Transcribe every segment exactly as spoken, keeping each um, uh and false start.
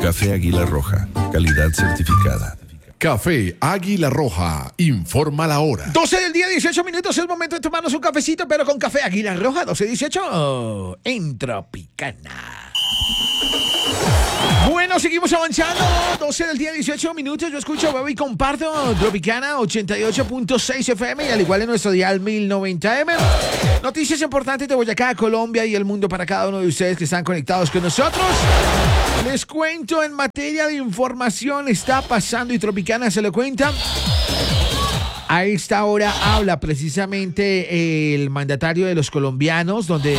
Café Águila Roja, calidad certificada. Café Águila Roja, informa la hora. doce del día, dieciocho minutos, es momento de tomarnos un cafecito, pero con Café Águila Roja, doce dieciocho, oh, en Tropicana. Bueno, seguimos avanzando, doce del día, dieciocho minutos, yo escucho, veo y comparto Tropicana ochenta y ocho punto seis F M y al igual en nuestro dial mil noventa M. Noticias importantes de Boyacá, Colombia y el mundo para cada uno de ustedes que están conectados con nosotros. Les cuento en materia de información, está pasando y Tropicana se lo cuenta. A esta hora habla precisamente el mandatario de los colombianos, donde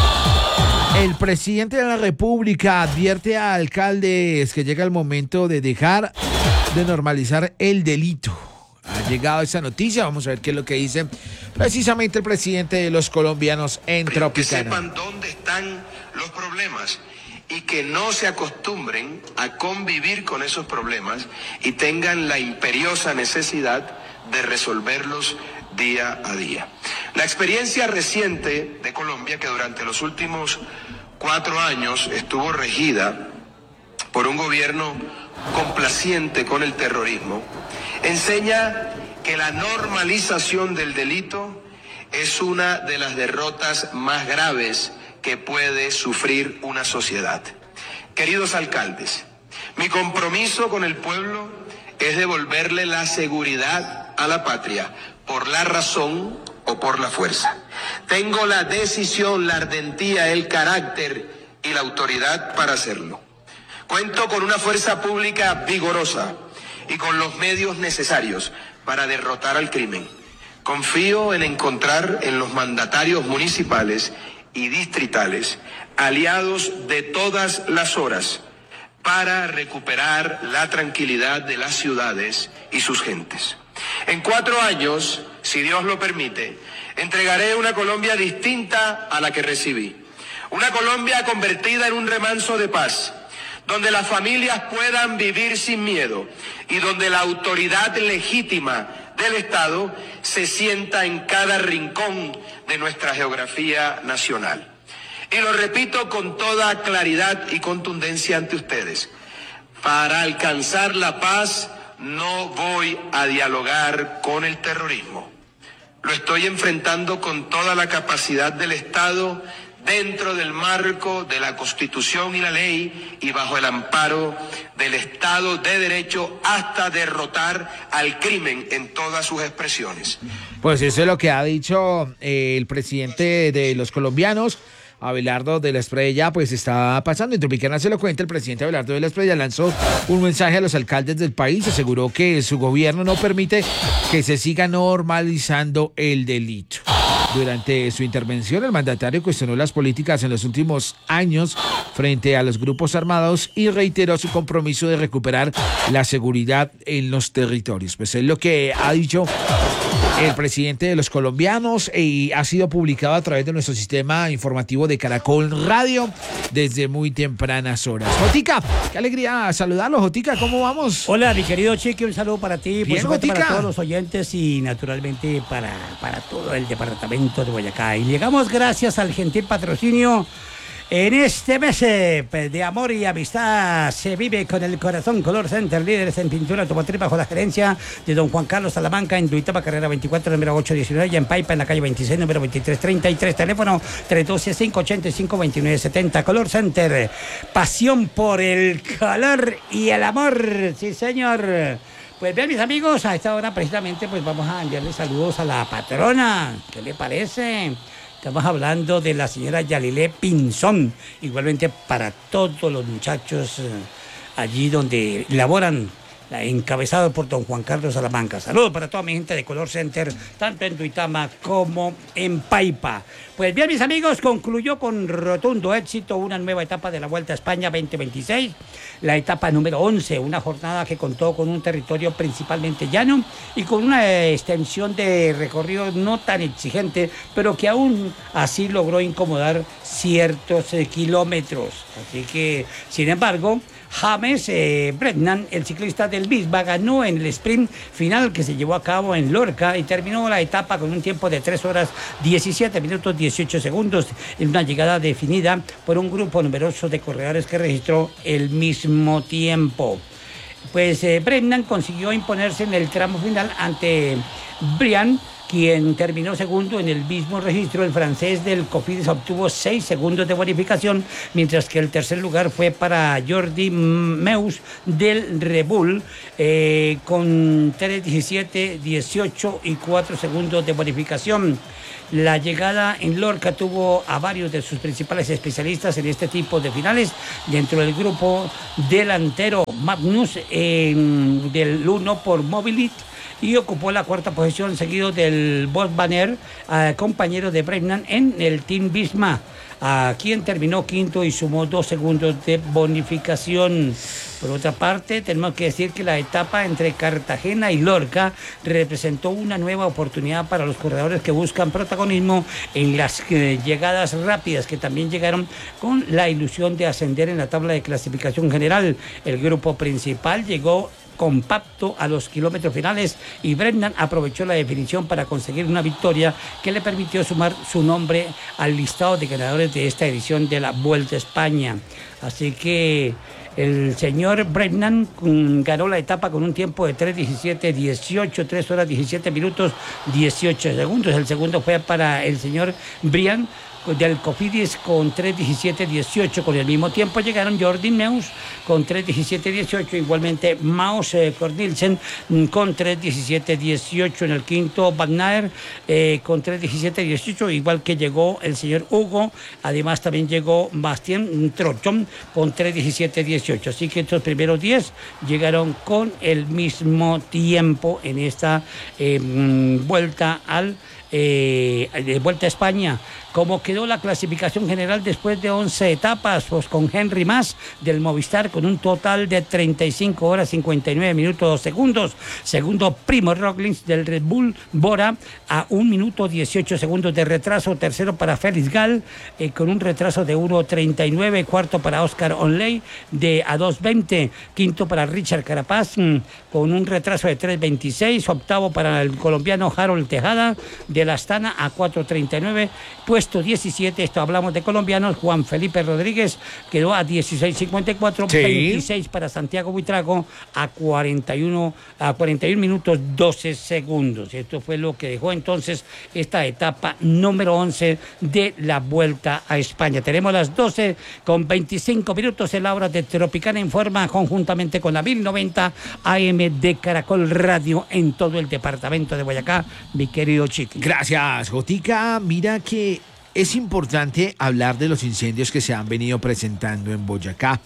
el presidente de la República advierte a alcaldes que llega el momento de dejar de normalizar el delito. Ha llegado esa noticia, vamos a ver qué es lo que dice precisamente el presidente de los colombianos en Tropicana. Que sepan dónde están los problemas y que no se acostumbren a convivir con esos problemas y tengan la imperiosa necesidad de resolverlos día a día. La experiencia reciente de Colombia, que durante los últimos cuatro años estuvo regida por un gobierno complaciente con el terrorismo, enseña que la normalización del delito es una de las derrotas más graves que puede sufrir una sociedad. Queridos alcaldes, mi compromiso con el pueblo es devolverle la seguridad a la patria por la razón o por la fuerza. Tengo la decisión, la ardentía, el carácter y la autoridad para hacerlo. Cuento con una fuerza pública vigorosa y con los medios necesarios para derrotar al crimen. Confío en encontrar en los mandatarios municipales y distritales aliados de todas las horas para recuperar la tranquilidad de las ciudades y sus gentes. En cuatro años, si Dios lo permite, entregaré una Colombia distinta a la que recibí. Una Colombia convertida en un remanso de paz, donde las familias puedan vivir sin miedo y donde la autoridad legítima del Estado se sienta en cada rincón de nuestra geografía nacional. Y lo repito con toda claridad y contundencia ante ustedes. Para alcanzar la paz no voy a dialogar con el terrorismo. Lo estoy enfrentando con toda la capacidad del Estado dentro del marco de la Constitución y la ley y bajo el amparo del Estado de Derecho hasta derrotar al crimen en todas sus expresiones. Pues eso es lo que ha dicho eh, el presidente de los colombianos, Abelardo de la Espriella. Pues está pasando. En Tropicana se lo cuenta, el presidente Abelardo de la Espriella lanzó un mensaje a los alcaldes del país, aseguró que su gobierno no permite que se siga normalizando el delito. Durante su intervención, el mandatario cuestionó las políticas en los últimos años frente a los grupos armados y reiteró su compromiso de recuperar la seguridad en los territorios. Pues es lo que ha dicho el presidente de los colombianos y ha sido publicado a través de nuestro sistema informativo de Caracol Radio desde muy tempranas horas. Jotica, qué alegría saludarlo. Jotica, ¿cómo vamos? Hola, mi querido Chiqui, un saludo para ti, Bien, por supuesto, Jotica, para todos los oyentes y naturalmente para, para todo el departamento de Boyacá. Y llegamos gracias al gentil patrocinio. En este mes eh, de amor y amistad se vive con el corazón. Color Center, líderes en pintura automotriz bajo la gerencia de don Juan Carlos Salamanca, en Duitama, carrera veinticuatro, número ocho diecinueve, y en Paipa, en la calle veintiséis, número veintitrés treinta y tres, teléfono tres uno dos, cinco ocho cinco, dos nueve siete cero. Color Center, pasión por el color y el amor, sí señor. Pues bien, mis amigos, a esta hora precisamente pues vamos a enviarle saludos a la patrona. ¿Qué le parece? Estamos hablando de la señora Yalilé Pinzón, igualmente para todos los muchachos eh, allí donde laboran, encabezado por don Juan Carlos Salamanca. Saludos para toda mi gente de Color Center, tanto en Duitama como en Paipa. Pues bien, mis amigos, concluyó con rotundo éxito una nueva etapa de la Vuelta a España veinte veintiséis, la etapa número once, una jornada que contó con un territorio principalmente llano y con una extensión de recorrido no tan exigente, pero que aún así logró incomodar ciertos eh, kilómetros. Así que, sin embargo, James eh, Brennan, el ciclista del Bisba, ganó en el sprint final que se llevó a cabo en Lorca y terminó la etapa con un tiempo de tres horas diecisiete minutos dieciocho segundos, en una llegada definida por un grupo numeroso de corredores que registró el mismo tiempo. Pues eh, Brennan consiguió imponerse en el tramo final ante Brian, quien terminó segundo en el mismo registro. El francés del Cofidis obtuvo seis segundos de bonificación, mientras que el tercer lugar fue para Jordi Meus del Red Bull, eh, con tres diecisiete, dieciocho y cuatro segundos de bonificación. La llegada en Lorca tuvo a varios de sus principales especialistas en este tipo de finales. Dentro del grupo delantero, Magnus eh, del uno por Mobilit, y ocupó la cuarta posición, seguido del Boss Banner, eh, compañero de Brennan en el Team Visma, a quien terminó quinto y sumó dos segundos de bonificación. Por otra parte, tenemos que decir que la etapa entre Cartagena y Lorca representó una nueva oportunidad para los corredores que buscan protagonismo en las eh, llegadas rápidas, que también llegaron con la ilusión de ascender en la tabla de clasificación general. El grupo principal llegó compacto a los kilómetros finales y Brennan aprovechó la definición para conseguir una victoria que le permitió sumar su nombre al listado de ganadores de esta edición de la Vuelta a España. Así que el señor Brennan um, ganó la etapa con un tiempo de tres diecisiete dieciocho, tres horas diecisiete minutos dieciocho segundos. El segundo fue para el señor Brian del Cofidis con tres diecisiete dieciocho. Con el mismo tiempo llegaron Jordi Meus con tres diecisiete dieciocho, igualmente Maus eh, Cornelsen con tres diecisiete dieciocho en el quinto, Wagner eh, con tres diecisiete dieciocho, igual que llegó el señor Hugo. Además también llegó Bastien Trochon con tres diecisiete dieciocho. Así que estos primeros diez llegaron con el mismo tiempo en esta eh, vuelta al eh, de Vuelta a España. Como quedó la clasificación general después de once etapas, pues con Henry Mas del Movistar con un total de treinta y cinco horas cincuenta y nueve minutos dos segundos. Segundo, Primo Roglic del Red Bull Bora a un minuto dieciocho segundos de retraso. Tercero para Félix Gall eh, con un retraso de uno treinta y nueve. Cuarto para Oscar Onley de a dos veinte. Quinto para Richard Carapaz mmm, con un retraso de tres veintiséis. Octavo para el colombiano Harold Tejada de la Astana a cuatro treinta y nueve. Puesto diecisiete, esto hablamos de colombianos, Juan Felipe Rodríguez quedó a dieciséis cincuenta y cuatro, sí. veintiséis para Santiago Buitrago a cuarenta y uno, a cuarenta y uno minutos doce segundos. Esto fue lo que dejó entonces esta etapa número once de la Vuelta a España. Tenemos las doce con veinticinco minutos en la hora de Tropicana Informa, conjuntamente con la mil noventa A M de Caracol Radio en todo el departamento de Boyacá, mi querido Chiqui. Gracias, Jotica. Mira que es importante hablar de los incendios que se han venido presentando en Boyacá.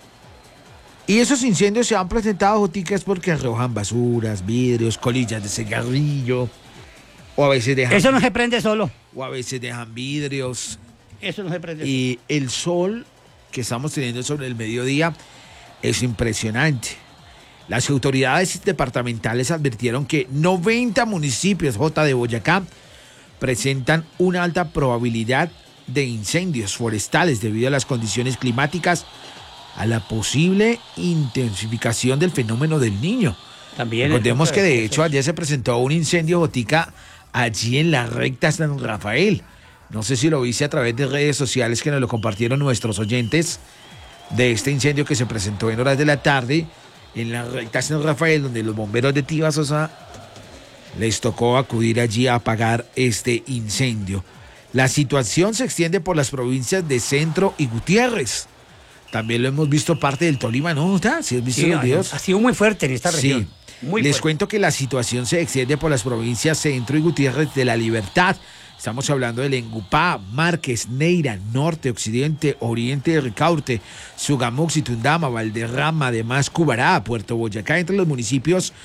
Y esos incendios se han presentado, Jotica, es porque arrojan basuras, vidrios, colillas de cigarrillo, o a veces dejan... Eso no se prende solo. O a veces dejan vidrios. Eso no se prende y solo. Y el sol que estamos teniendo sobre el mediodía es impresionante. Las autoridades departamentales advirtieron que noventa municipios J de Boyacá presentan una alta probabilidad de incendios forestales debido a las condiciones climáticas, a la posible intensificación del fenómeno del Niño. También recordemos que de hecho ayer se presentó un incendio, Botica, allí en la recta San Rafael. No sé si lo viste a través de redes sociales que nos lo compartieron nuestros oyentes, de este incendio que se presentó en horas de la tarde en la recta San Rafael, donde los bomberos de Tibasosa les tocó acudir allí a apagar este incendio. La situación se extiende por las provincias de Centro y Gutiérrez. También lo hemos visto parte del Tolima, ¿no? ¿Sí has visto sí, los videos? Ha sido muy fuerte en esta región. Sí. Muy Les fuerte. cuento que la situación se extiende por las provincias Centro y Gutiérrez de la Libertad. Estamos hablando de Lengupá, Márquez, Neira, Norte, Occidente, Oriente de Ricaurte, Sugamuxi, Tundama, Valderrama, además Cubará, Puerto Boyacá, entre los municipios,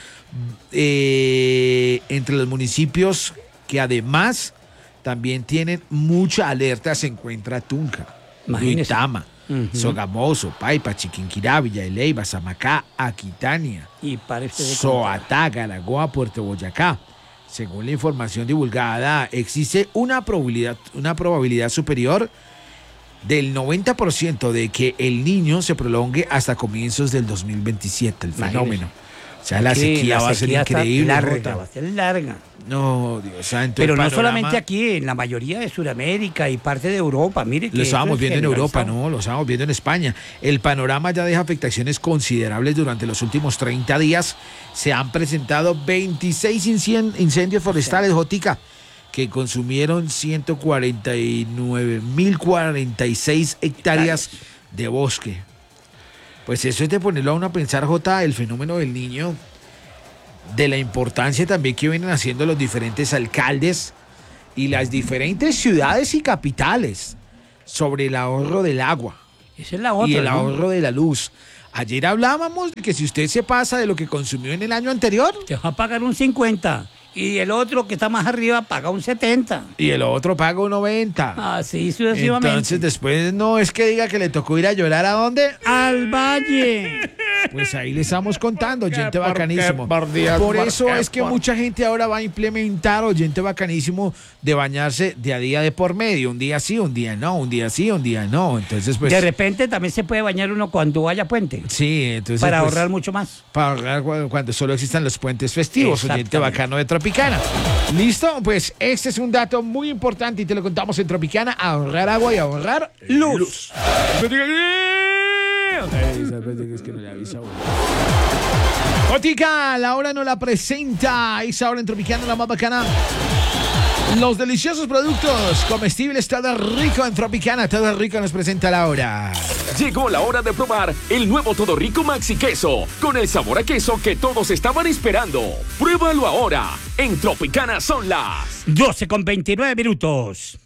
eh, entre los municipios que además también tienen mucha alerta, se encuentra Tunca, Duitama, uh-huh. Sogamoso, Paipa, Chiquinquirá, Villa de Leyva, Samacá, Aquitania, y parece de Soatá, Garagoa, Puerto Boyacá. Según la información divulgada, existe una probabilidad, una probabilidad superior del noventa por ciento de que el niño se prolongue hasta comienzos del dos mil veintisiete, el fenómeno. O sea, la Sí, sequía la va a ser sequía está increíble. larga, Jota. va a ser larga. No, Dios santo. Pero el no panorama- solamente aquí, en la mayoría de Sudamérica y parte de Europa. Mire que Lo eso estábamos es viendo en Europa, generalizado. ¿no? Lo estábamos viendo en España. El panorama ya deja afectaciones considerables durante los últimos treinta días. Se han presentado veintiséis incien- incendios forestales, Jotica, que consumieron ciento cuarenta y nueve mil cuarenta y seis hectáreas de bosque. Pues eso es de ponerlo a uno a pensar, Jota, el fenómeno del niño, de la importancia también que vienen haciendo los diferentes alcaldes y las diferentes ciudades y capitales sobre el ahorro del agua Esa es la otra. y el ¿no? ahorro de la luz. Ayer hablábamos de que si usted se pasa de lo que consumió en el año anterior Te va a pagar un cincuenta y el otro que está más arriba paga un setenta. y el otro paga un noventa. Así sucesivamente. Entonces después no es que diga que le tocó ir a llorar a dónde. al valle. Pues ahí le estamos contando, oyente por qué, bacanísimo. por Dios, Por por eso qué, es que por- mucha gente ahora va a implementar, oyente bacanísimo, de bañarse de a día de por medio. Un día sí, un día no, un día sí, un día no. Entonces, pues. De repente también se puede bañar uno cuando vaya a puente. Sí, entonces. Para pues, ahorrar mucho más. Para ahorrar cu- cuando solo existan los puentes festivos, oyente Exactamente. bacano de Tropicana. ¿Listo? Pues este es un dato muy importante y te lo contamos en Tropicana: ahorrar agua y ahorrar luz. Otica, la hora no la presenta. Esa hora en Tropicana, la más bacana. Los deliciosos productos comestibles, todo rico en Tropicana, todo rico nos presenta la hora. Llegó la hora de probar el nuevo Todo Rico Maxi Queso, con el sabor a queso que todos estaban esperando. Pruébalo ahora. En Tropicana son las... doce con veintinueve minutos.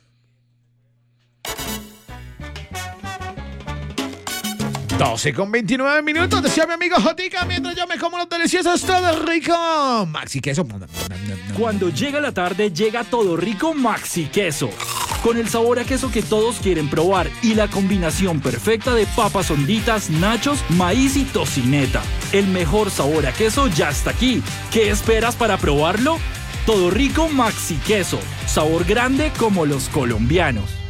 doce con veintinueve minutos, decía mi amigo Jotica, mientras yo me como los deliciosos todo rico. Maxi queso. Cuando llega la tarde, llega Todo Rico Maxi Queso. Con el sabor a queso que todos quieren probar y la combinación perfecta de papas honditas, nachos, maíz y tocineta. El mejor sabor a queso ya está aquí. ¿Qué esperas para probarlo? Todo Rico Maxi Queso. Sabor grande como los colombianos.